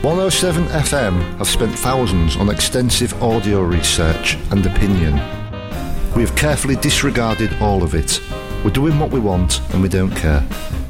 107 FM have spent thousands on extensive audio research and opinion. We have carefully disregarded all of it. We're doing what we want and we don't care.